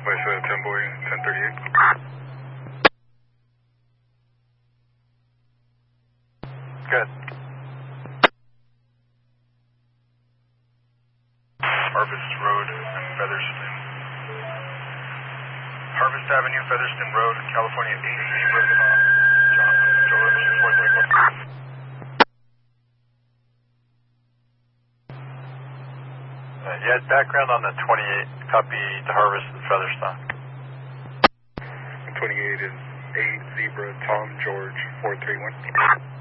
West 10 boy, 1038. Good. Harvest Road and Featherston. Harvest Avenue, Featherston Road, California 8 Zebra, George 431. You had background on the 28, copy to Harvest and Featherstone. 28 is 8 Zebra, Tom George 431.